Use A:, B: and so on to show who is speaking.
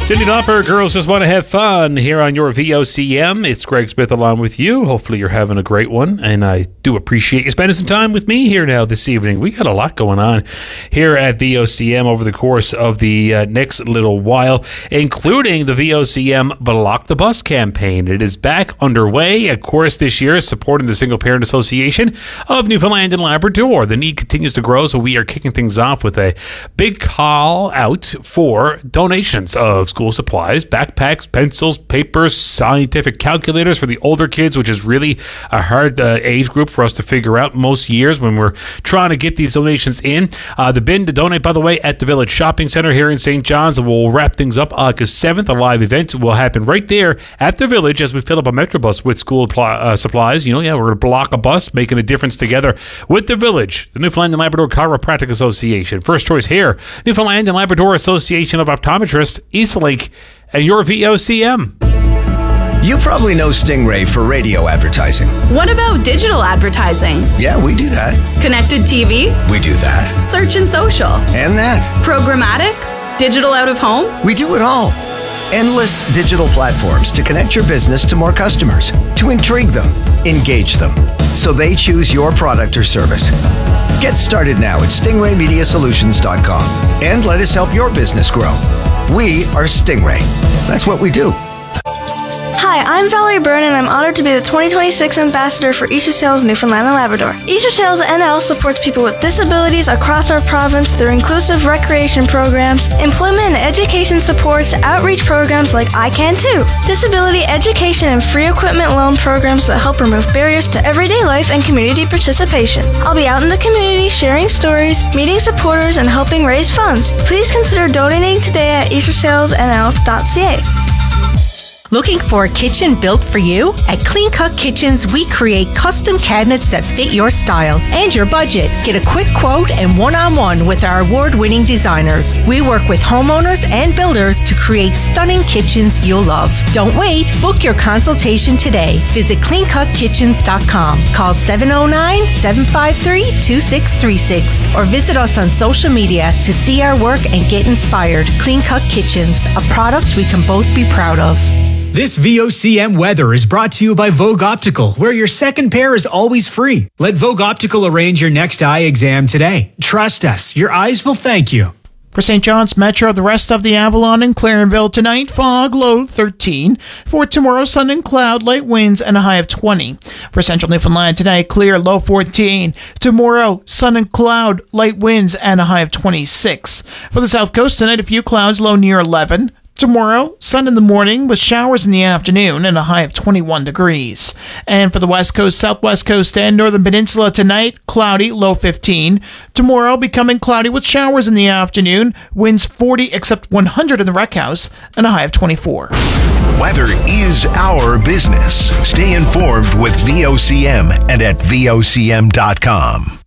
A: Cyndi Lauper, Girls Just Want to Have Fun here on your VOCM. It's Greg Smith along with you. Hopefully you're having a great one, and I do appreciate you spending some time with me here now this evening. We got a lot going on here at VOCM over the course of the next little while, including the VOCM Block the Bus campaign. It is back underway, of course, this year, supporting the Single Parent Association of Newfoundland and Labrador. The need continues to grow, so we are kicking things off with a big call out for donations of school supplies, backpacks, pencils, papers, scientific calculators for the older kids, which is really a hard age group for us to figure out most years when we're trying to get these donations in. The bin to donate, by the way, at the Village Shopping Center here in St. John's, and we'll wrap things up August 7th. A live event will happen right there at the Village as we fill up a Metrobus with school supplies. We're going to block a bus, making a difference together with the Village, the Newfoundland and Labrador Chiropractic Association, First Choice Hair, Newfoundland and Labrador Association of Optometrists, Eastlink, and your VOCM.
B: You probably know Stingray for radio advertising.
C: What about digital advertising?
B: Yeah, we do that.
C: Connected TV?
B: We do that.
C: Search and social?
B: And that.
C: Programmatic? Digital out of home?
B: We do it all. Endless digital platforms to connect your business to more customers, to intrigue them, engage them, so they choose your product or service. Get started now at stingraymediasolutions.com and let us help your business grow. We are Stingray. That's what we do.
D: Hi, I'm Valerie Byrne, and I'm honored to be the 2026 Ambassador for Easter Sales Newfoundland and Labrador. Easter Sales NL supports people with disabilities across our province through inclusive recreation programs, employment and education supports, outreach programs like I Can Too, disability education and free equipment loan programs that help remove barriers to everyday life and community participation. I'll be out in the community sharing stories, meeting supporters, and helping raise funds. Please consider donating today at eastersalesnl.ca.
E: Looking for a kitchen built for you? At Clean Cut Kitchens, we create custom cabinets that fit your style and your budget. Get a quick quote and one-on-one with our award-winning designers. We work with homeowners and builders to create stunning kitchens you'll love. Don't wait. Book your consultation today. Visit cleancutKitchens.com. Call 709-753-2636 or visit us on social media to see our work and get inspired. Clean Cut Kitchens, a product we can both be proud of.
F: This VOCM weather is brought to you by Vogue Optical, where your second pair is always free. Let Vogue Optical arrange your next eye exam today. Trust us, your eyes will thank you.
G: For St. John's Metro, the rest of the Avalon and Clarenville tonight, fog, low 13. For tomorrow, sun and cloud, light winds, and a high of 20. For Central Newfoundland tonight, clear, low 14. Tomorrow, sun and cloud, light winds, and a high of 26. For the South Coast tonight, a few clouds, low near 11. Tomorrow, sun in the morning with showers in the afternoon and a high of 21 degrees. And for the West Coast, Southwest Coast, and Northern Peninsula tonight, cloudy, low 15. Tomorrow, becoming cloudy with showers in the afternoon, winds 40 except 100 in the Rec House, and a high of 24.
H: Weather is our business. Stay informed with VOCM and at VOCM.com.